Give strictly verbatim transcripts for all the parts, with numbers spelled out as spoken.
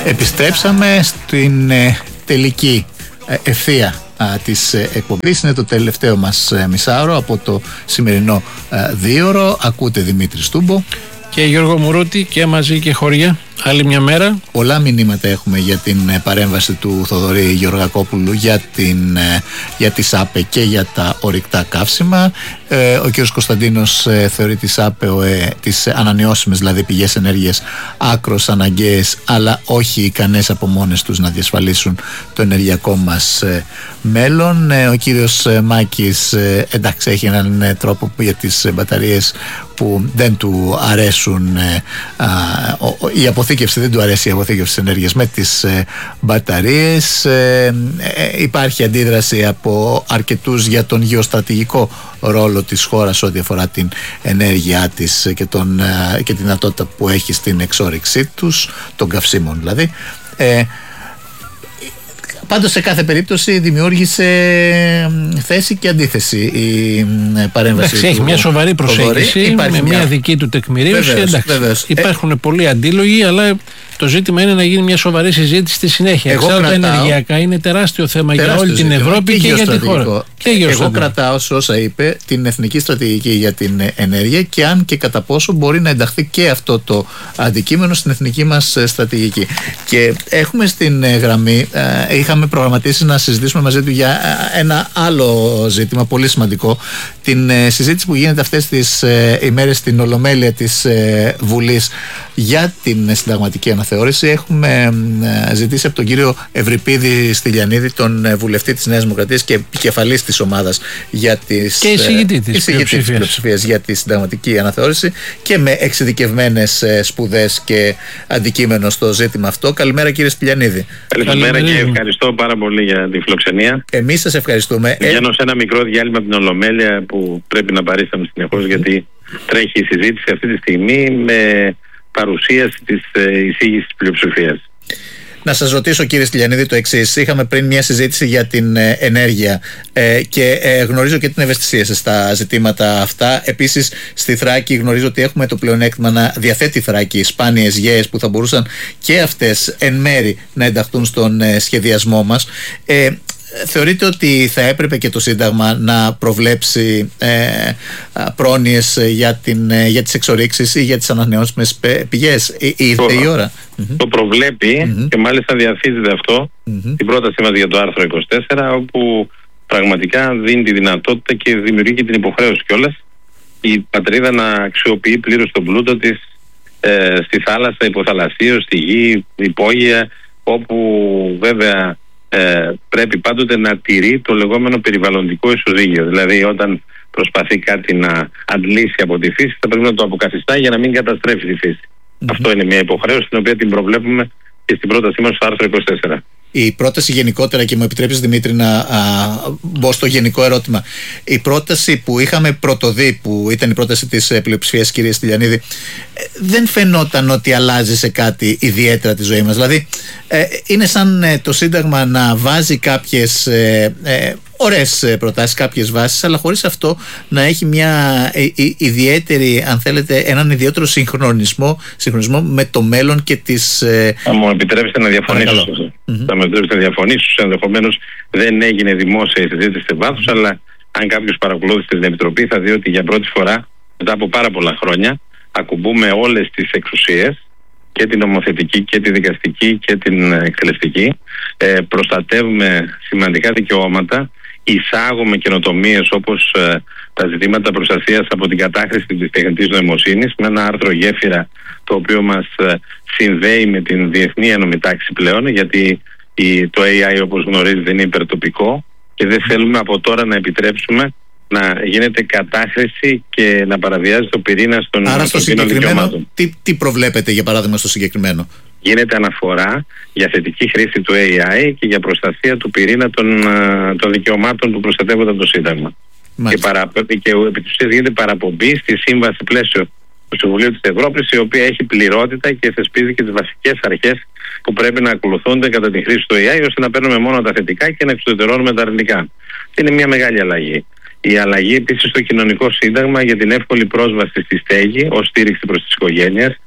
Επιστρέψαμε στην ε, τελική ε, ευθεία ε, της ε, εκπομπής. Είναι το τελευταίο μας ε, μισάωρο από το σημερινό ε, δίωρο. Ακούτε Δημήτρη Στούμπο και Γιώργο Μουρούτη και μαζί και χωριά. Άλλη μια μέρα. Πολλά μηνύματα έχουμε για την παρέμβαση του Θοδωρή Γεωργακόπουλου για, την, για τη ΣΑΠΕ και για τα ορυκτά καύσιμα. Ε, ο κ. Κωνσταντίνος ε, θεωρεί τη ΣΑΠΕ, ε, τις ανανεώσιμες δηλαδή πηγές ενέργειας, άκρως αναγκαίες, αλλά όχι ικανές από μόνες τους να διασφαλίσουν το ενεργειακό μας ε, μέλλον. Ε, ο κ. Μάκης ε, εντάξει, έχει έναν ε, τρόπο για τις ε, μπαταρίες που δεν του αρέσουν, ε, α, ο, ο, η αποθήκευση δεν του αρέσει, η αποθήκευση ενέργειας με τις ε, μπαταρίες. Ε, ε, υπάρχει αντίδραση από αρκετούς για τον γεωστρατηγικό ρόλο της χώρας ό,τι αφορά την ενέργειά της και, τον, ε, και την δυνατότητα που έχει στην εξόρυξή τους, των καυσίμων δηλαδή. Ε, Πάντως σε κάθε περίπτωση δημιούργησε θέση και αντίθεση η παρέμβαση. Εντάξει, έχει μια σοβαρή προσέγγιση με μια... μια δική του τεκμηρίωση. Βεβαίως, εντάξει, βεβαίως. Υπάρχουν ε... πολλοί αντίλογοι, αλλά το ζήτημα είναι να γίνει μια σοβαρή συζήτηση στη συνέχεια. Εξάλλου τα ενεργειακά είναι τεράστιο θέμα τεράστιο για όλη την Ευρώπη και, και για τη χώρα. Και Εγώ κρατάω σε όσα είπε την εθνική στρατηγική για την ενέργεια και αν και κατά πόσο μπορεί να ενταχθεί και αυτό το αντικείμενο στην εθνική μας στρατηγική. Και έχουμε στην γραμμή, ε, είχαμε προγραμματίσει να συζητήσουμε μαζί του για ένα άλλο ζήτημα πολύ σημαντικό, την ε, συζήτηση που γίνεται αυτές τις ε, ημέρες στην Ολομέλεια της ε, Βουλής για την συνταγματική αναθεώρηση. Έχουμε ε, ζητήσει από τον κύριο Ευρυπίδη Στυλιανίδη, τον ε, βουλευτή της Νέας Δημοκρατίας και επικεφαλής της ομάδας για τις, και εισηγητή της πλειοψηφίας για τη συνταγματική αναθεώρηση και με εξειδικευμένες ε, σπουδές και αντικείμενο στο ζήτημα αυτό. Καλημέρα κύριε Στυλιανίδη. Καλημέρα και ευχαριστώ πάρα πολύ για τη φιλοξενία. Εμείς σας ευχαριστούμε. Βγαίνω σε ένα μικρό διάλειμμα από την Ολομέλεια που πρέπει να παρίσταμε συνεχώς mm-hmm. γιατί τρέχει η συζήτηση αυτή τη στιγμή με παρουσίαση της εισήγησης της πλειοψηφίας. Να σας ρωτήσω κύριε Στυλιανίδη το εξής. Είχαμε πριν μια συζήτηση για την ε, ενέργεια ε, και ε, γνωρίζω και την ευαισθησία σας στα ζητήματα αυτά. Επίσης στη Θράκη γνωρίζω ότι έχουμε το πλεονέκτημα να διαθέτει η Θράκη σπάνιες γέες που θα μπορούσαν και αυτές εν μέρη να ενταχθούν στον ε, σχεδιασμό μας. Ε, Θεωρείτε ότι θα έπρεπε και το Σύνταγμα να προβλέψει ε, πρόνοιες για, την, για τις εξορίξεις ή για τις ανανεώσιμες πηγές? Ήρθε η ώρα. Το προβλέπει mm-hmm. και μάλιστα διαφύζεται αυτό mm-hmm. την πρότασή μας για το άρθρο είκοσι τέσσερα, όπου πραγματικά δίνει τη δυνατότητα και δημιουργεί και την υποχρέωση κιόλας η πατρίδα να αξιοποιεί πλήρως τον πλούτο της ε, στη θάλασσα, υποθαλασσίως, στη γη, υπόγεια, όπου βέβαια Ε, πρέπει πάντοτε να τηρεί το λεγόμενο περιβαλλοντικό ισοζύγιο. Δηλαδή όταν προσπαθεί κάτι να αντλήσει από τη φύση θα πρέπει να το αποκαθιστά για να μην καταστρέφει τη φύση. Mm-hmm. Αυτό είναι μια υποχρέωση την οποία την προβλέπουμε και στην πρότασή μας στο άρθρο είκοσι τέσσερα. Η πρόταση γενικότερα, και μου επιτρέπεις Δημήτρη να α, μπω στο γενικό ερώτημα, η πρόταση που είχαμε πρωτοδεί, που ήταν η πρόταση της πλειοψηφίας κυρία Στυλιανίδη, δεν φαινόταν ότι αλλάζει σε κάτι ιδιαίτερα τη ζωή μας. Δηλαδή ε, είναι σαν ε, το Σύνταγμα να βάζει κάποιες ε, ε, ωραίες προτάσεις, κάποιες βάσεις, αλλά χωρίς αυτό να έχει μια ε, ε, ιδιαίτερη, αν θέλετε, έναν ιδιαίτερο συγχρονισμό, συγχρονισμό με το μέλλον και τις... Ε... Θα μου επιτρέψετε να διαφωνήσω. Mm-hmm. Θα μου επιτρέψετε να διαφωνήσω. Ενδεχομένως δεν έγινε δημόσια η συζήτηση σε βάθος, αλλά αν κάποιος παρακολούθησε την Επιτροπή θα δει ότι για πρώτη φορά μετά από πάρα πολλά χρόνια ακουμπούμε όλες τις εξουσίες, και την νομοθετική και τη δικαστική και την εκτελεστική, ε, προστατεύουμε σημαντικά δικαιώματα, εισάγουμε καινοτομίες όπως ε, τα ζητήματα προστασίας από την κατάχρηση της τεχνητής νοημοσύνης με ένα άρθρο γέφυρα το οποίο μας ε, συνδέει με την διεθνή ένωμη τάξη πλέον, γιατί η, το έι άι όπως γνωρίζετε είναι υπερτοπικό και δεν θέλουμε από τώρα να επιτρέψουμε να γίνεται κατάχρηση και να παραβιάζει το πυρήνα των ανθρωπίνων δικαιωμάτων. Τι, τι προβλέπετε για παράδειγμα στο συγκεκριμένο? Γίνεται αναφορά για θετική χρήση του έι άι και για προστασία του πυρήνα των, των δικαιωμάτων που προστατεύονται από το Σύνταγμα. Και, παρα, και επί της ουσίας γίνεται παραπομπή στη σύμβαση πλαίσιο του Συμβουλίου της Ευρώπης, η οποία έχει πληρότητα και θεσπίζει και τις βασικές αρχές που πρέπει να ακολουθούνται κατά τη χρήση του έι άι, ώστε να παίρνουμε μόνο τα θετικά και να εξουδετερώνουμε τα αρνητικά. Είναι μια μεγάλη αλλαγή. Η αλλαγή επίσης στο κοινωνικό σύνταγμα για την εύκολη πρόσβαση στη στέγη ως στήριξη προς τις οικογένειες,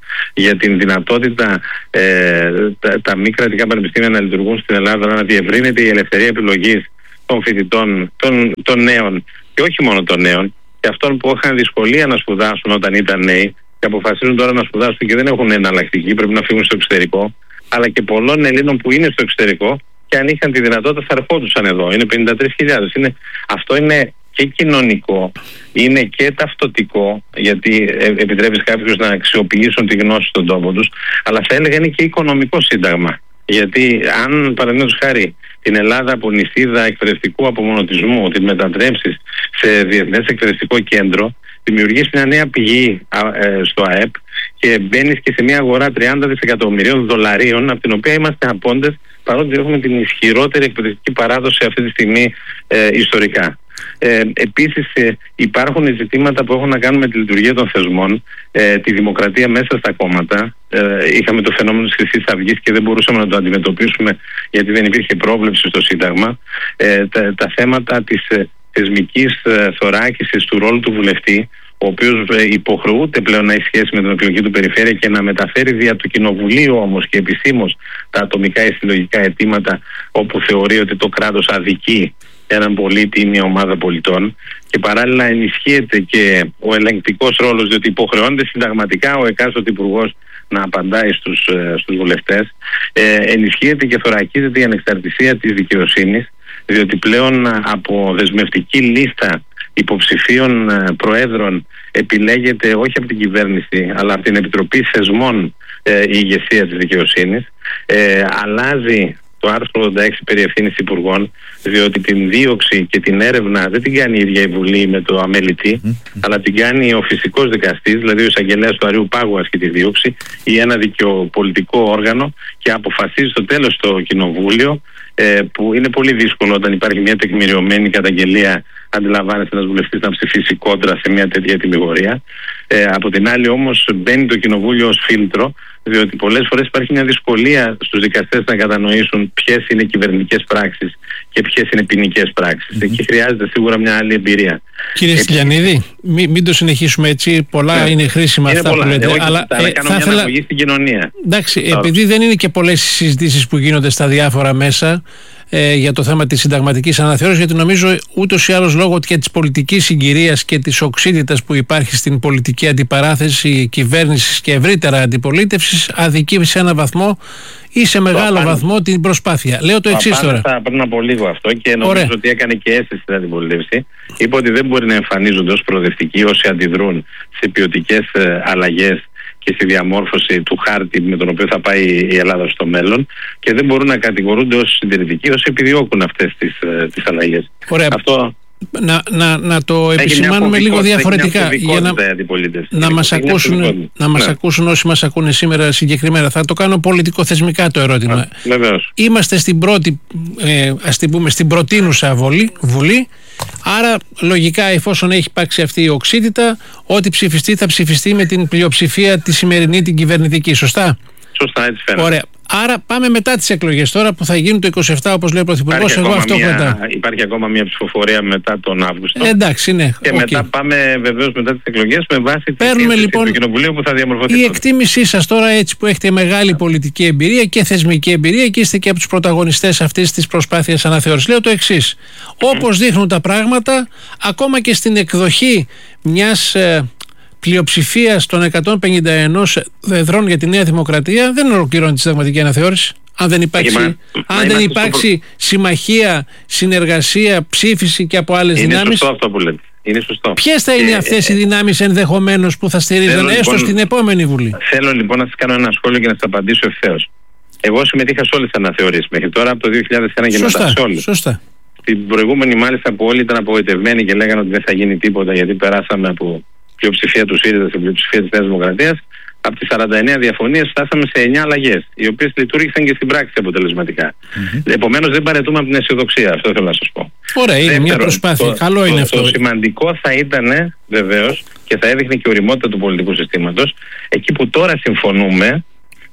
για την δυνατότητα ε, τα, τα μη κρατικά πανεπιστήμια να λειτουργούν στην Ελλάδα, να διευρύνεται η ελευθερία επιλογής των φοιτητών, των, των νέων και όχι μόνο των νέων, και αυτών που είχαν δυσκολία να σπουδάσουν όταν ήταν νέοι και αποφασίζουν τώρα να σπουδάσουν και δεν έχουν εναλλακτική, πρέπει να φύγουν στο εξωτερικό, αλλά και πολλών Ελλήνων που είναι στο εξωτερικό και αν είχαν τη δυνατότητα θα ερχόντουσαν εδώ. Είναι πενήντα τρεις χιλιάδες. Είναι, αυτό είναι και κοινωνικό, είναι και ταυτοτικό, γιατί ε, επιτρέπει κάποιους να αξιοποιήσουν τη γνώση στον τόπο τους, αλλά θα έλεγα είναι και οικονομικό σύνταγμα. Γιατί αν παραδείγματος χάρη την Ελλάδα από νησίδα εκπαιδευτικού απομονωτισμού την μετατρέψεις σε διεθνές εκπαιδευτικό κέντρο, δημιουργείς μια νέα πηγή ε, στο ΑΕΠ και μπαίνεις και σε μια αγορά τριάντα δισεκατομμυρίων δολαρίων, από την οποία είμαστε απόντες, παρότι έχουμε την ισχυρότερη εκπαιδευτική παράδοση αυτή τη στιγμή ε, ιστορικά. Ε, επίσης ε, υπάρχουν ζητήματα που έχουν να κάνουν με τη λειτουργία των θεσμών, ε, τη δημοκρατία μέσα στα κόμματα. Ε, είχαμε το φαινόμενο της Χρυσής Αυγής και δεν μπορούσαμε να το αντιμετωπίσουμε γιατί δεν υπήρχε πρόβλεψη στο Σύνταγμα. Ε, τα, τα θέματα της ε, θεσμικής ε, θωράκισης του ρόλου του βουλευτή, ο οποίος ε, υποχρεούται πλέον να έχει σχέση με την εκλογική του περιφέρεια και να μεταφέρει δια του Κοινοβουλίου όμως και επισήμως τα ατομικά ή συλλογικά αιτήματα όπου θεωρεί ότι το κράτος αδικεί έναν πολίτη ή μια ομάδα πολιτών, και παράλληλα ενισχύεται και ο ελεγκτικός ρόλος, διότι υποχρεώνεται συνταγματικά ο εκάστοτε υπουργός να απαντάει στους, στους βουλευτές. Ε, ενισχύεται και θωρακίζεται η ανεξαρτησία της δικαιοσύνης, διότι πλέον από δεσμευτική λίστα υποψηφίων προέδρων επιλέγεται όχι από την κυβέρνηση αλλά από την Επιτροπή Θεσμών ε, η ηγεσία της δικαιοσύνης. Ε, αλλάζει το άρθρο ογδόντα έξι περί ευθύνης υπουργών, διότι την δίωξη και την έρευνα δεν την κάνει η ίδια η Βουλή με το αμέλητη, mm-hmm. αλλά την κάνει ο φυσικός δικαστής, δηλαδή ο εισαγγελέας του Αριού Πάγου ασκεί τη δίωξη ή ένα δικαιοπολιτικό όργανο και αποφασίζει στο τέλος το Κοινοβούλιο, ε, που είναι πολύ δύσκολο όταν υπάρχει μια τεκμηριωμένη καταγγελία, αντιλαμβάνεται ένας βουλευτής να ψηφίσει κόντρα σε μια τέτοια τιμιγορία. Ε, από την άλλη όμως μπαίνει το Κοινοβούλιο ως φίλτρο, διότι πολλές φορές υπάρχει μια δυσκολία στους δικαστές να κατανοήσουν ποιες είναι κυβερνητικές πράξεις και ποιες είναι ποινικές πράξεις. Mm-hmm. Εκεί χρειάζεται σίγουρα μια άλλη εμπειρία. Κύριε Επί... Στυλιανίδη, μην, μην το συνεχίσουμε έτσι. Πολλά yeah. είναι χρήσιμα είναι αυτά πολλά. που λέτε. Εγώ αλλά θα ε, κάνω μια ήθελα... αναγωγή στην κοινωνία. Εντάξει, Άρα. επειδή δεν είναι και πολλές συζητήσεις που γίνονται στα διάφορα μέσα ε, για το θέμα της συνταγματικής αναθεώρησης, γιατί νομίζω ούτως ή άλλως λόγω και της πολιτικής συγκυρίας και της οξύτητας που υπάρχει στην πολιτική αντιπαράθεση κυβέρνησης και ευρύτερα αντιπολίτευσης, αδικεί σε έναν βαθμό ή σε μεγάλο το βαθμό την προσπάθεια. Λέω το εξής τώρα. Θα πριν από λίγο αυτό και νομίζω Ωραία. ότι έκανε και αίσθηση στην αντιπολίτευση. Είπε ότι δεν μπορεί να εμφανίζονται ως προοδευτικοί όσοι αντιδρούν σε ποιοτικές ε, αλλαγές και στη διαμόρφωση του χάρτη με τον οποίο θα πάει η Ελλάδα στο μέλλον, και δεν μπορούν να κατηγορούνται ως συντηρητικοί όσοι επιδιώκουν αυτές τις, ε, τις αλλαγές. Ωραία. Αυτό Να, να, να το επισημάνουμε λίγο διαφορετικά για να, να, μας ακούσουν, να μας ναι. ακούσουν όσοι μας ακούνε σήμερα συγκεκριμένα. Θα το κάνω πολιτικοθεσμικά το ερώτημα. Βεβαίως. Είμαστε στην πρώτη, ε, ας την πούμε, στην προτείνουσα βολή, βουλή, άρα λογικά εφόσον έχει υπάρξει αυτή η οξύτητα, ό,τι ψηφιστεί θα ψηφιστεί με την πλειοψηφία τη σημερινή, την κυβερνητική. Σωστά? Σωστά, έτσι φαίνεται. Ωραία. Άρα πάμε μετά τις εκλογές τώρα που θα γίνουν το είκοσι επτά, όπως λέει ο Πρωθυπουργός. Εγώ αυτό μια, κρατάω. Υπάρχει ακόμα μια ψηφοφορία μετά τον Αύγουστο. Ε, εντάξει, ναι. Και okay. μετά πάμε βεβαίως μετά τις εκλογές με βάση τη θέση λοιπόν, του Κοινοβουλίου που θα διαμορφωθεί. Η εκτίμησή σας τώρα, έτσι που έχετε μεγάλη πολιτική εμπειρία και θεσμική εμπειρία και είστε και από τους πρωταγωνιστές αυτής της προσπάθειας αναθεώρησης, λέω το εξής. Mm. Όπως δείχνουν τα πράγματα, ακόμα και στην εκδοχή μιας Ε, πλειοψηφία των εκατόν πενήντα ένα εδρών για τη Νέα Δημοκρατία δεν ολοκληρώνει τη συνταγματική αναθεώρηση. Αν δεν υπάρξει, μα, αν δεν υπάρξει προ... συμμαχία, συνεργασία, ψήφιση και από άλλες δυνάμεις. Είναι σωστό αυτό που λέτε. Είναι σωστό. Ποιες θα είναι ε, αυτές ε, οι δυνάμεις ενδεχομένως που θα στηρίζουν έστω λοιπόν, στην επόμενη Βουλή? Θέλω λοιπόν να σας κάνω ένα σχόλιο και να σας απαντήσω ευθέως. Εγώ συμμετείχα σε όλες τις αναθεωρήσεις μέχρι τώρα από το δύο χιλιάδες ένα και μετά σε όλες. Σωστά. Την προηγούμενη μάλιστα που όλοι ήταν απογοητευμένοι και λέγανε ότι δεν θα γίνει τίποτα γιατί περάσαμε από πλειοψηφία του ΣΥΡΙΖΑ στην πλειοψηφία της Νέας Δημοκρατίας, από τις σαράντα εννέα διαφωνίες φτάσαμε σε εννέα αλλαγές, οι οποίες λειτουργήσαν και στην πράξη αποτελεσματικά. Mm-hmm. Επομένως δεν παραιτούμε από την αισιοδοξία, αυτό θέλω να σας πω. Ωραία, είναι Δεύτερον, μια προσπάθεια. Το, Καλό είναι το, αυτό. Το σημαντικό θα ήταν βεβαίως και θα έδειχνε και οριμότητα του πολιτικού συστήματος, εκεί που τώρα συμφωνούμε,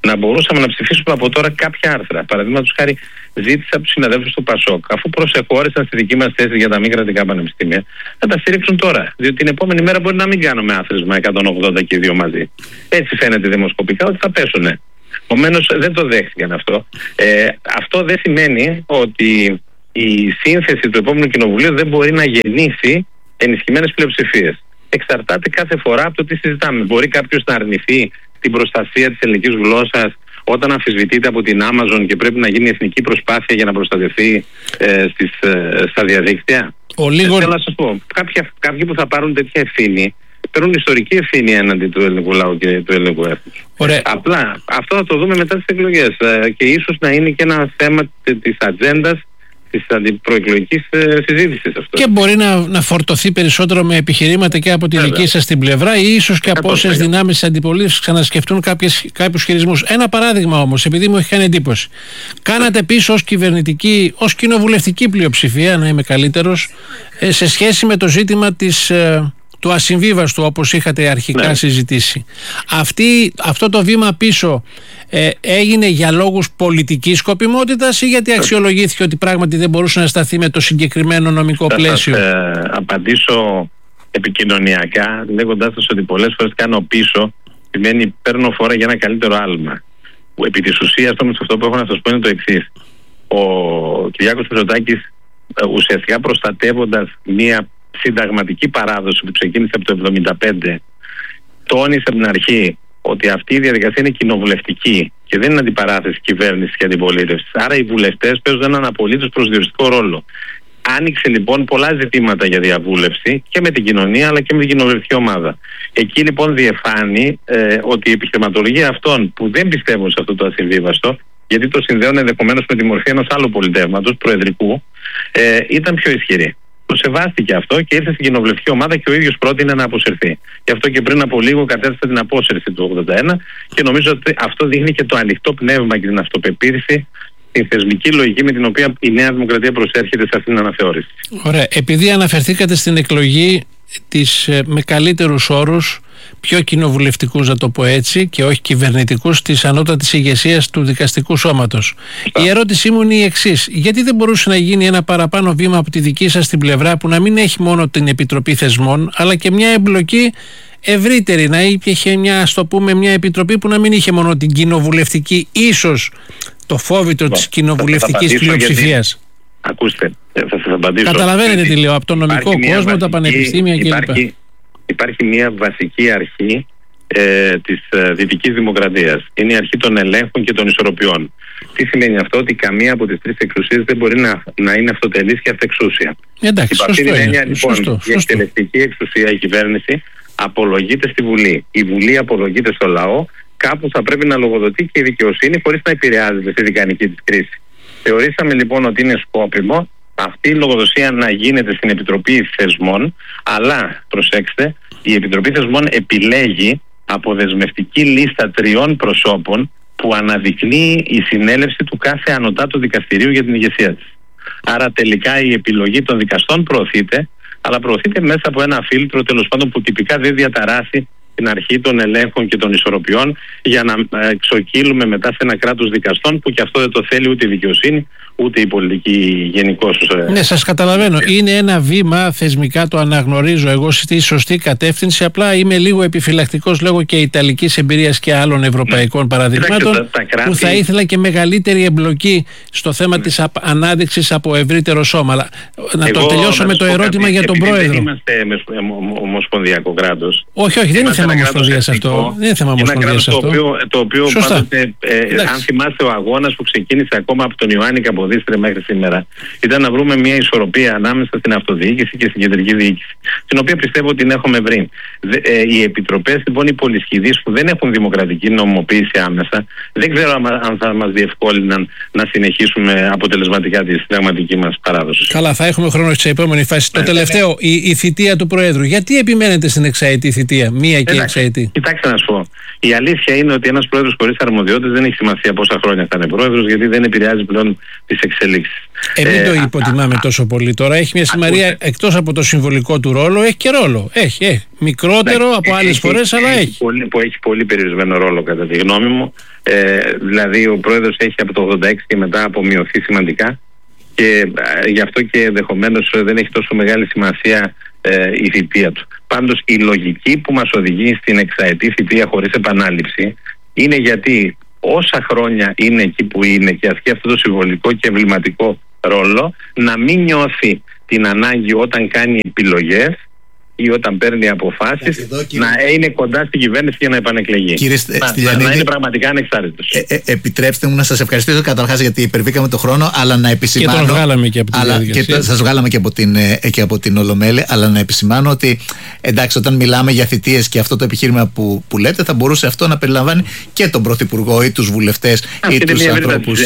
να μπορούσαμε να ψηφίσουμε από τώρα κάποια άρθρα. Παραδείγματος χάρη, ζήτησα από τους συναδέλφους του ΠΑΣΟΚ, αφού προσεχώρησαν στη δική μας θέση για τα μη κρατικά πανεπιστήμια, να τα στηρίξουν τώρα. Διότι την επόμενη μέρα μπορεί να μην κάνουμε άθροισμα εκατόν ογδόντα και δύο μαζί. Έτσι φαίνεται δημοσκοπικά ότι θα πέσουνε. Επομένως δεν το δέχτηκαν αυτό. Ε, αυτό δεν σημαίνει ότι η σύνθεση του επόμενου κοινοβουλίου δεν μπορεί να γεννήσει ενισχυμένες πλειοψηφίες. Εξαρτάται κάθε φορά από το τι συζητάμε. Μπορεί κάποιος να αρνηθεί την προστασία της ελληνικής γλώσσας όταν αμφισβητείται από την Amazon και πρέπει να γίνει εθνική προσπάθεια για να προστατευτεί ε, στις, ε, στα διαδίκτυα. Ο λίγο... ε, θέλω να σας πω, κάποιοι, κάποιοι που θα πάρουν τέτοια ευθύνη παίρνουν ιστορική ευθύνη έναντι του ελληνικού λαού και του ελληνικού έθνους. Απλά αυτό θα το δούμε μετά τις εκλογές ε, και ίσως να είναι και ένα θέμα της ατζέντας της αντιπροεκλογικής συζήτησης αυτό. Και μπορεί να, να φορτωθεί περισσότερο με επιχειρήματα και από τη Έλα. δική σας την πλευρά ή ίσως και από όσες δυνάμεις της αντιπολίτευσης ξανασκεφτούν κάποιες, κάποιους χειρισμούς. Ένα παράδειγμα όμως, επειδή μου έχει κάνει εντύπωση. Κάνατε πίσω ως κυβερνητική, ως κοινοβουλευτική πλειοψηφία, να είμαι καλύτερος, ε, σε σχέση με το ζήτημα της... Ε, του ασυμβίβαστου, όπως είχατε αρχικά ναι. συζητήσει. Αυτή, αυτό το βήμα πίσω ε, έγινε για λόγους πολιτικής σκοπιμότητας ή γιατί αξιολογήθηκε ότι πράγματι δεν μπορούσε να σταθεί με το συγκεκριμένο νομικό θα πλαίσιο? Θα σας ε, απαντήσω επικοινωνιακά λέγοντας σας ότι πολλές φορές κάνω πίσω σημαίνει παίρνω φορά για ένα καλύτερο άλμα. Επί της ουσίας όμως αυτό που έχω να σας πω είναι το εξής. Ο Κυριάκος Μητσοτάκης ε, ουσιαστικά προστατεύοντας μία συνταγματική παράδοση που ξεκίνησε από το εβδομήντα πέντε, τόνισε από την αρχή ότι αυτή η διαδικασία είναι κοινοβουλευτική και δεν είναι αντιπαράθεση κυβέρνησης και αντιπολίτευσης. Άρα οι βουλευτές παίζουν έναν απολύτως προσδιοριστικό ρόλο. Άνοιξε λοιπόν πολλά ζητήματα για διαβούλευση και με την κοινωνία αλλά και με την κοινοβουλευτική ομάδα. Εκεί λοιπόν διεφάνει ε, ότι η επιχειρηματολογία αυτών που δεν πιστεύουν σε αυτό το ασυμβίβαστο, γιατί το συνδέουν ενδεχομένως με τη μορφή ενός άλλου πολιτεύματος, προεδρικού, ε, ήταν πιο ισχυρή. Το σεβάστηκε αυτό και ήρθε στην κοινοβουλευτική ομάδα και ο ίδιος πρότεινε να αποσυρθεί. Γι' αυτό και πριν από λίγο κατέθεσε την απόσυρση του ογδόντα ένα και νομίζω ότι αυτό δείχνει και το ανοιχτό πνεύμα και την αυτοπεποίθηση, την θεσμική λογική με την οποία η Νέα Δημοκρατία προσέρχεται σε αυτήν την αναθεώρηση. Ωραία. Επειδή αναφερθήκατε στην εκλογή της, με καλύτερους όρους, πιο κοινοβουλευτικούς να το πω έτσι και όχι κυβερνητικούς, της ανώτατης ηγεσίας του δικαστικού σώματος. Yeah. Η ερώτησή μου είναι η εξής. Γιατί δεν μπορούσε να γίνει ένα παραπάνω βήμα από τη δική σας την πλευρά που να μην έχει μόνο την Επιτροπή Θεσμών αλλά και μια εμπλοκή ευρύτερη, να είχε μια, ας το πούμε, μια επιτροπή που να μην είχε μόνο την κοινοβουλευτική, ίσως το φόβητρο yeah. της κοινοβουλευτικής πλειοψηφίας? Ακούστε, θα σας απαντήσω. Καταλαβαίνετε τι λέω, από τον νομικό κόσμο, βασική, τα πανεπιστήμια κλπ. Υπάρχει μια βασική αρχή ε, της ε, δυτικής δημοκρατίας. Είναι η αρχή των ελέγχων και των ισορροπιών. Τι σημαίνει αυτό? Ότι καμία από τις τρεις εξουσίες δεν μπορεί να, να είναι αυτοτελής και αυτεξούσια. Εντάξει, σωστό είναι. Έννοια, λοιπόν, σωστό, η εκτελεστική εξουσία, η κυβέρνηση, απολογείται στη Βουλή. Η Βουλή απολογείται στο λαό. Κάπου θα πρέπει να λογοδοτεί και η δικαιοσύνη χωρίς να επηρεάζεται στη δικανική της κρίση. Θεωρήσαμε λοιπόν ότι είναι σκόπιμο αυτή η λογοδοσία να γίνεται στην Επιτροπή Θεσμών, αλλά προσέξτε, η Επιτροπή Θεσμών επιλέγει από δεσμευτική λίστα τριών προσώπων που αναδεικνύει η συνέλευση του κάθε ανωτάτου δικαστηρίου για την ηγεσία της. Άρα τελικά η επιλογή των δικαστών προωθείται, αλλά προωθείται μέσα από ένα φίλτρο τέλος πάντων που τυπικά δεν διαταράσει την αρχή των ελέγχων και των ισορροπιών για να εξοκύλουμε μετά σε ένα κράτος δικαστών που και αυτό δεν το θέλει ούτε η δικαιοσύνη ούτε η πολιτική γενικώς. Ναι, σας καταλαβαίνω. Είναι ένα βήμα, θεσμικά το αναγνωρίζω εγώ, στη σωστή κατεύθυνση. Απλά είμαι λίγο επιφυλακτικός λόγω και ιταλικής εμπειρίας και άλλων ευρωπαϊκών ναι. παραδειγμάτων τα, τα κράτη... που θα ήθελα και μεγαλύτερη εμπλοκή στο θέμα ναι. της ανάδειξης από ευρύτερο σώμα. Αλλά να εγώ, το τελειώσω να με το ερώτημα κάτι, για τον πρόεδρο. Δεν είμαστε ομοσπονδιακό κράτος. Όχι, όχι, δεν είναι θέμα ομοσπονδίας αυτό. Δεν είναι θέμα ομοσπονδίας αυτό. Το οποίο πάντοτε, αν θυμάστε, ο αγώνας που ξεκίνησε ακόμα από τον Ιωάννη Καποδίστρια μέχρι σήμερα ήταν να βρούμε μια ισορροπία ανάμεσα στην αυτοδιοίκηση και στην κεντρική διοίκηση, την οποία πιστεύω ότι την έχουμε βρει. Ε, οι επιτροπές λοιπόν οι πολυσχηδείς που δεν έχουν δημοκρατική νομιμοποίηση άμεσα, δεν ξέρω αν θα μας διευκόλυναν να συνεχίσουμε αποτελεσματικά τη συνταγματική μας παράδοση. Καλά, θα έχουμε χρόνο σε επόμενη φάση. Ναι, το τελευταίο, ναι. η, η θητεία του Προέδρου. Γιατί επιμένετε στην εξαετή θητεία, μία και Εντάξει, εξαετή? Κοιτάξτε να σου πω. Η αλήθεια είναι ότι ένας πρόεδρος χωρίς αρμοδιότητες δεν έχει σημασία πόσα χρόνια θα είναι πρόεδρος, γιατί δεν επηρεάζει πλέον τις εξελίξεις. Ε, μην ε, το υποτιμάμε α, τόσο πολύ τώρα. Έχει μια σημασία εκτός από το συμβολικό του ρόλο, έχει και ρόλο. Έχει, έχει. Μικρότερο ναι, από άλλες φορές, αλλά έχει. Έχει πολύ, που έχει πολύ περιορισμένο ρόλο κατά τη γνώμη μου. Ε, δηλαδή ο πρόεδρος έχει από το ογδόντα έξι και μετά απομειωθεί σημαντικά και ε, γι' αυτό και ενδεχομένως δεν έχει τόσο μεγάλη σημασία ε, η θητεία του. Πάντως η λογική που μας οδηγεί στην εξαετή θητεία χωρίς επανάληψη είναι γιατί όσα χρόνια είναι εκεί που είναι και ασκεί αυτό το συμβολικό και εμβληματικό ρόλο, να μην νιώθει την ανάγκη όταν κάνει επιλογές ή όταν παίρνει αποφάσεις εδώ, να είναι κοντά στην κυβέρνηση για να επανεκλεγεί. Κύριε να, να είναι πραγματικά ανεξάρτητος. Ε, ε, επιτρέψτε μου να σας ευχαριστήσω καταρχάς γιατί υπερβήκαμε το χρόνο, αλλά να επισημάνω. Και τον βγάλαμε και από την αλλά, και το, σας βγάλαμε και από την, και από την Ολομέλεια, αλλά να επισημάνω ότι εντάξει, όταν μιλάμε για θητείες και αυτό το επιχείρημα που, που λέτε, θα μπορούσε αυτό να περιλαμβάνει και τον Πρωθυπουργό ή τους βουλευτές ή τους ανθρώπους.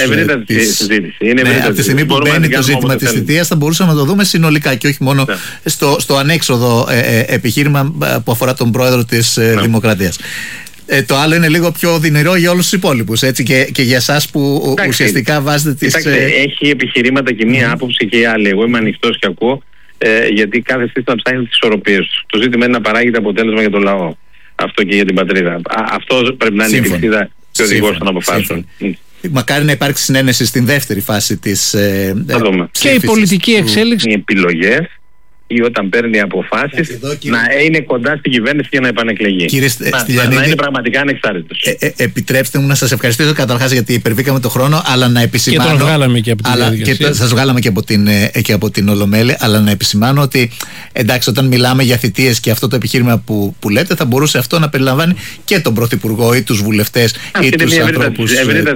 Από τη στιγμή που μπαίνει το ζήτημα της θητείας, θα μπορούσαμε να το δούμε συνολικά και όχι μόνο στο ανέξοδο επιχείρημα που αφορά τον πρόεδρο της yeah. Δημοκρατίας. Ε, το άλλο είναι λίγο πιο δυνηρό για όλους τους υπόλοιπους, έτσι, και, και για εσάς που Κοιτάξτε, ουσιαστικά βάζετε τις... Κοιτάξτε, έχει επιχειρήματα και μία mm. άποψη και η άλλη. Εγώ είμαι ανοιχτός και ακούω, ε, γιατί κάθε σύστημα ψάχνει τις ισορροπίες του. Το ζήτημα είναι να παράγει το αποτέλεσμα για τον λαό. Αυτό και για την πατρίδα. Α, αυτό πρέπει να είναι η πηξίδα και ο οδηγός των αποφάσεων. Μακάρι να υπάρξει συνένεση στην δεύτερη φάση της ε, ε, και η πολιτική εξέλιξη. Οι επιλογές ή όταν παίρνει αποφάσεις εδώ, κύριε... να είναι κοντά στην κυβέρνηση για να επανεκλεγεί. Κύριε να, να είναι πραγματικά ανεξάρτητος. Ε, ε, επιτρέψτε μου να σας ευχαριστήσω καταρχάς γιατί υπερβήκαμε το χρόνο, αλλά να επισημάνω. Και τον βγάλαμε και από την αλλά, και το, σας βγάλαμε και από την, και από την Ολομέλεια, αλλά να επισημάνω ότι εντάξει, όταν μιλάμε για θητείες και αυτό το επιχείρημα που, που λέτε, θα μπορούσε αυτό να περιλαμβάνει και τον Πρωθυπουργό ή τους βουλευτές ή τους ανθρώπους.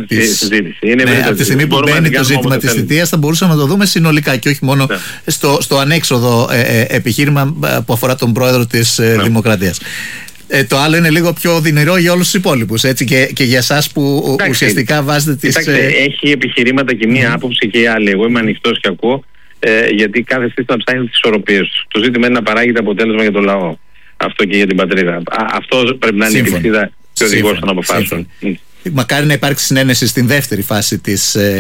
Από τη στιγμή που μπαίνει το ζήτημα της θητείας, θα μπορούσαμε να το δούμε συνολικά και όχι μόνο στο ανέξοδο επιχείρημα που αφορά τον πρόεδρο της ναι. Δημοκρατίας. Ε, το άλλο είναι λίγο πιο δυνηρό για όλους τους υπόλοιπους, έτσι, και, και για εσάς που Κοιτάξτε, ουσιαστικά βάζετε τις... Κοιτάξτε, έχει επιχειρήματα και μία mm. άποψη και η άλλη. Εγώ είμαι ανοιχτός και ακούω, ε, γιατί κάθε σύστημα ψάχνει τις ισορροπίες του. Το ζήτημα είναι να παράγει το αποτέλεσμα για τον λαό. Αυτό και για την πατρίδα. Α, αυτό πρέπει να είναι Σύμφωνο. η πηξίδα και ο οδηγός των αποφάσεων. Μακάρι να υπάρξει συνένεση στην δεύτερη φάση της